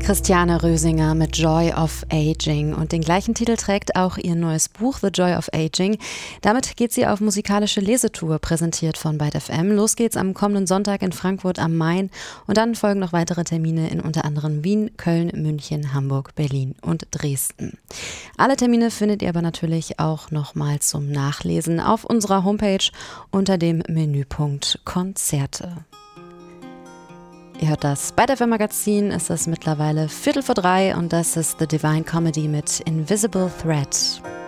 Christiane Rösinger mit Joy of Aging und den gleichen Titel trägt auch ihr neues Buch The Joy of Aging. Damit geht sie auf musikalische Lesetour, präsentiert von Byte FM. Los geht's am kommenden Sonntag in Frankfurt am Main und dann folgen noch weitere Termine in unter anderem Wien, Köln, München, Hamburg, Berlin und Dresden. Alle Termine findet ihr aber natürlich auch nochmal zum Nachlesen auf unserer Homepage unter dem Menüpunkt Konzerte. Ihr hört das Byte FM Magazin, es ist mittlerweile 14:45 und das ist The Divine Comedy mit Invisible Thread.